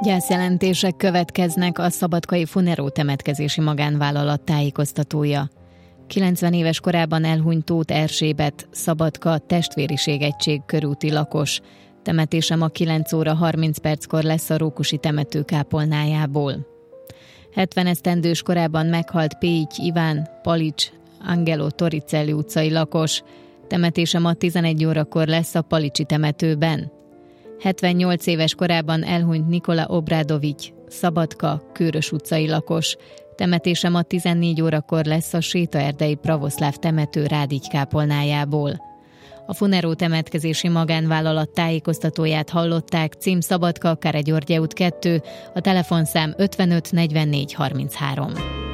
Gyászjelentések következnek, a szabadkai Funero temetkezési magánvállalat tájékoztatója. 90 éves korában elhunyt Tóth Erzsébet, Szabadka testvériségegység körúti lakos. Temetése ma 9 óra 30 perckor lesz a Rókusi temető kápolnájából. 70 esztendős korában meghalt Péigy Iván, Palics Angelo Toricelli utcai lakos. Temetése ma 11 órakor lesz a Palicsi temetőben. 78 éves korában elhunyt Nikola Obradovics, Szabadka, Kőrös utcai lakos. Temetése ma 14 órakor lesz a Sétaerdei pravoszláv temető Rádigy kápolnájából. A Funero temetkezési magánvállalat tájékoztatóját hallották, cím Szabadka, Káregyörgye út 2, a telefonszám 55 44 33.